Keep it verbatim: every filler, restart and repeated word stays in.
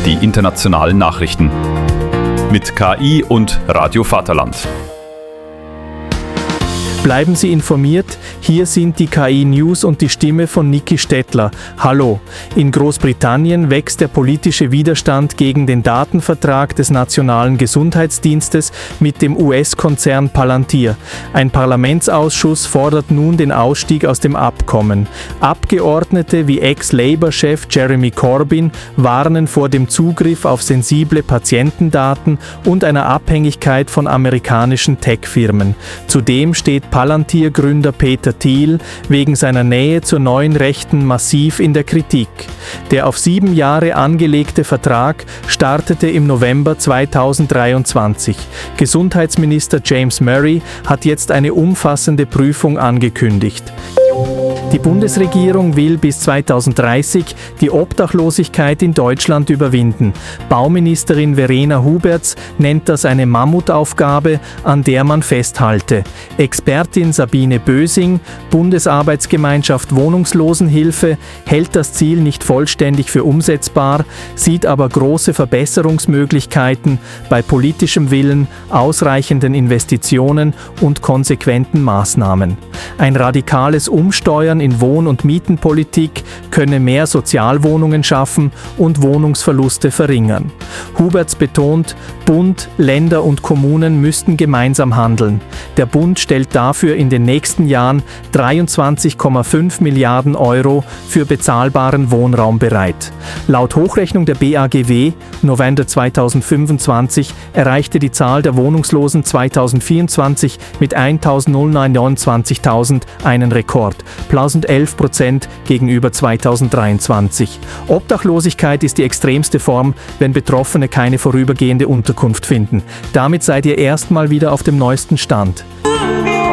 die internationalen Nachrichten. Mit K I und Radio Vaterland. Bleiben Sie informiert, hier sind die K I-News und die Stimme von Niki Stettler. Hallo! In Großbritannien wächst der politische Widerstand gegen den Datenvertrag des Nationalen Gesundheitsdienstes mit dem U S-Konzern Palantir. Ein Parlamentsausschuss fordert nun den Ausstieg aus dem Abkommen. Abgeordnete wie Ex-Labour-Chef Jeremy Corbyn warnen vor dem Zugriff auf sensible Patientendaten und einer Abhängigkeit von amerikanischen Tech-Firmen. Zudem steht Palantir-Gründer Peter Thiel wegen seiner Nähe zur neuen Rechten massiv in der Kritik. Der auf sieben Jahre angelegte Vertrag startete im November zweitausenddreiundzwanzig. Gesundheitsminister James Murray hat jetzt eine umfassende Prüfung angekündigt. Die Bundesregierung will bis zweitausenddreißig die Obdachlosigkeit in Deutschland überwinden. Bauministerin Verena Huberts nennt das eine Mammutaufgabe, an der man festhalte. Expertin Sabine Bösing, Bundesarbeitsgemeinschaft Wohnungslosenhilfe, hält das Ziel nicht vollständig für umsetzbar, sieht aber große Verbesserungsmöglichkeiten bei politischem Willen, ausreichenden Investitionen und konsequenten Maßnahmen. Ein radikales Umsteuern in Wohn- und Mietenpolitik könne mehr Sozialwohnungen schaffen und Wohnungsverluste verringern. Huberts betont, Bund, Länder und Kommunen müssten gemeinsam handeln. Der Bund stellt dafür in den nächsten Jahren dreiundzwanzig Komma fünf Milliarden Euro für bezahlbaren Wohnraum bereit. Laut Hochrechnung der B A G W, November zweitausendfünfundzwanzig, erreichte die Zahl der Wohnungslosen zweitausendvierundzwanzig mit eintausendneunundzwanzigtausend einen Rekord, plus elf Prozent gegenüber zweitausenddreiundzwanzig. Obdachlosigkeit ist die extremste Form, wenn Betroffene keine vorübergehende Unterkunft finden. Damit seid ihr erstmal wieder auf dem neuesten Stand.